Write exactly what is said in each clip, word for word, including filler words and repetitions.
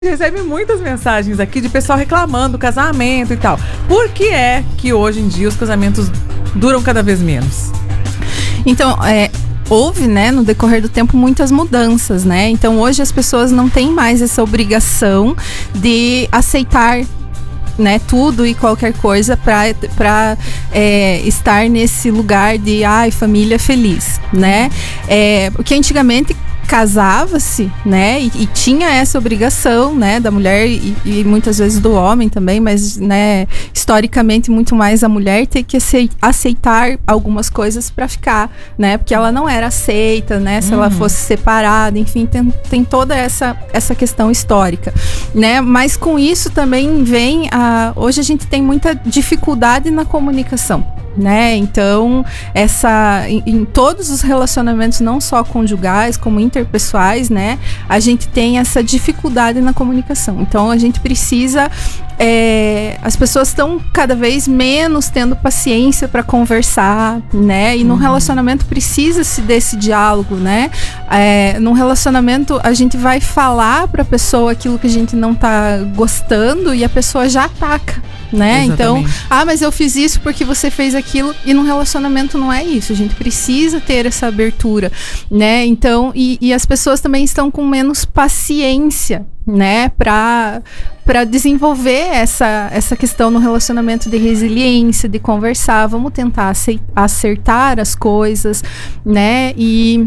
Recebe muitas mensagens aqui de pessoal reclamando do casamento e tal. Por que é que hoje em dia os casamentos duram cada vez menos? Então, é, houve, né, no decorrer do tempo, muitas mudanças, né? Então, hoje as pessoas não têm mais essa obrigação de aceitar, né, tudo e qualquer coisa para é, estar nesse lugar de ai, família feliz, né? É, porque antigamente casava-se, né, e, e tinha essa obrigação, né, da mulher e, e muitas vezes do homem também, mas, né, historicamente muito mais a mulher ter que aceitar algumas coisas para ficar, né, porque ela não era aceita, né, se uhum. ela fosse separada, enfim, tem, tem toda essa, essa questão histórica, né, mas com isso também vem a, hoje a gente tem muita dificuldade na comunicação, né, então essa, em, em todos os relacionamentos, não só conjugais, como interpessoais, né, a gente tem essa dificuldade na comunicação, então a gente precisa, é, as pessoas estão cada vez menos tendo paciência para conversar, né, e no uhum. relacionamento precisa-se desse diálogo, né, é, no relacionamento a gente vai falar para a pessoa aquilo que a gente não tá gostando e a pessoa já ataca, né? Então, ah, mas eu fiz isso porque você fez aquilo, e no relacionamento não é isso, a gente precisa ter essa abertura, né? Então, e, e as pessoas também estão com menos paciência, né, para para desenvolver essa, essa questão no relacionamento de resiliência, de conversar, vamos tentar acertar as coisas, né, e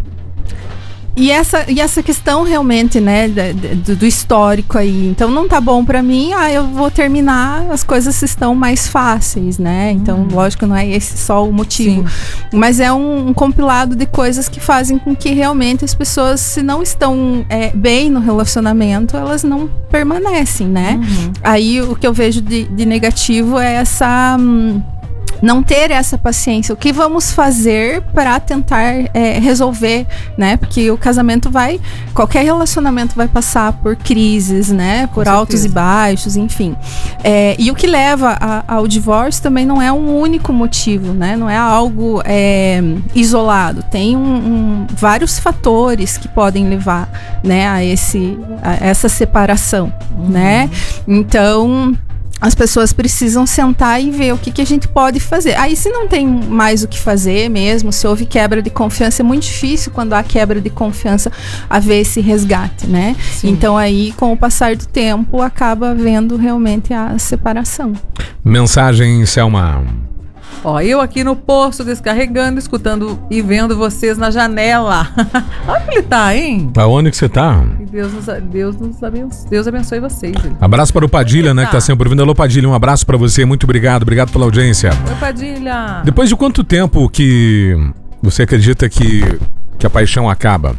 E essa, e essa questão realmente, né, do, do histórico aí, então não tá bom pra mim, ah, eu vou terminar, as coisas estão mais fáceis, né, então hum. lógico, não é esse só o motivo, Sim. mas é um, um compilado de coisas que fazem com que realmente as pessoas, se não estão é, bem no relacionamento, elas não permanecem, né, uhum. aí o que eu vejo de, de negativo é essa... Hum, não ter essa paciência, o que vamos fazer para tentar é, resolver, né, porque o casamento vai, qualquer relacionamento vai passar por crises, né, por altos e baixos, enfim, é, e o que leva a, ao divórcio também não é um único motivo, né, não é algo é, isolado, tem um, um, vários fatores que podem levar, né, a, esse, a essa separação, uhum. né, então as pessoas precisam sentar e ver o que, que a gente pode fazer. Aí, se não tem mais o que fazer mesmo, se houve quebra de confiança, é muito difícil quando há quebra de confiança haver esse resgate, né? Sim. Então, aí, com o passar do tempo, acaba havendo realmente a separação. Mensagem, Selma. Ó, eu aqui no posto descarregando, escutando e vendo vocês na janela. Onde ele tá, hein? Aonde que você tá? Deus nos, Deus nos abençoe, Deus abençoe vocês. Ele. Abraço para o Padilha, né, tá? que tá sempre ouvindo. Alô, Padilha, um abraço para você, muito obrigado, obrigado pela audiência. Oi, Padilha. Depois de quanto tempo que você acredita que, que a paixão acaba?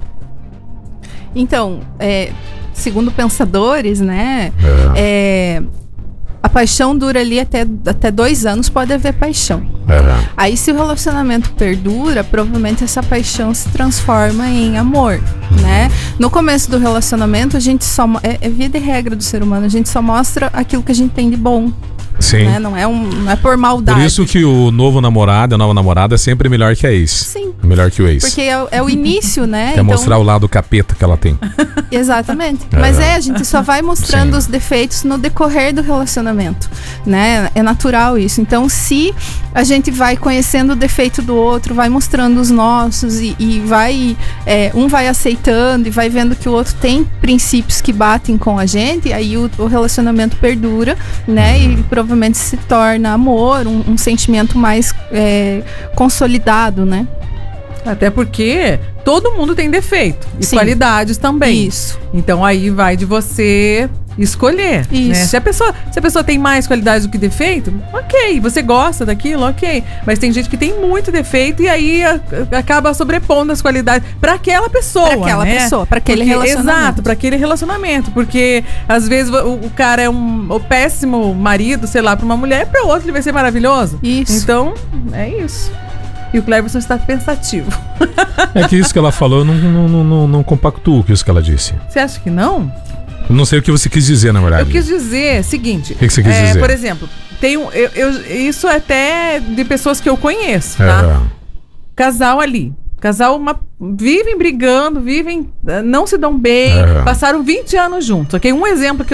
Então, é, segundo pensadores, né, é... é a paixão dura ali até, até dois anos, pode haver paixão. Uhum. Aí, se o relacionamento perdura, provavelmente essa paixão se transforma em amor, uhum. né? No começo do relacionamento, a gente só... É, é via de regra do ser humano, a gente só mostra aquilo que a gente tem de bom. Sim. Né? Não, é um, não é por maldade. Por isso que o novo namorado, a nova namorada é sempre melhor que a ex. Sim. Melhor que o ex. Porque é, é o início, né? Quer então... mostrar o lado capeta que ela tem. Exatamente. É. Mas é, a gente só vai mostrando Sim. os defeitos no decorrer do relacionamento, né? É natural isso. Então, se a gente vai conhecendo o defeito do outro, vai mostrando os nossos e, e vai... É, um vai aceitando e vai vendo que o outro tem princípios que batem com a gente, aí o, o relacionamento perdura, né? E provavelmente se torna amor, um, um sentimento mais é, consolidado, né? Até porque todo mundo tem defeito e Sim. qualidades também. Isso. Então aí vai de você escolher. Isso. Né? Se a pessoa, se a pessoa tem mais qualidades do que defeito, ok. Você gosta daquilo, ok. Mas tem gente que tem muito defeito e aí a, a, acaba sobrepondo as qualidades para aquela pessoa. Para aquela né? pessoa, para aquele porque, relacionamento. Exato, para aquele relacionamento. Porque às vezes o, o cara é um o péssimo marido, sei lá, para uma mulher, para o outro ele vai ser maravilhoso. Isso. Então, é isso. E o Cleverson está pensativo. É que isso que ela falou, eu não, não, não, não, não compactuo com isso que ela disse. Você acha que não? Eu não sei o que você quis dizer, na verdade. Eu quis dizer o seguinte. O que, que você quis é, dizer? Por exemplo, tem um, eu, eu, isso é até de pessoas que eu conheço, tá? É. Casal ali. Casal, uma, vivem brigando, vivem, não se dão bem, É. passaram vinte anos juntos, ok? Um exemplo que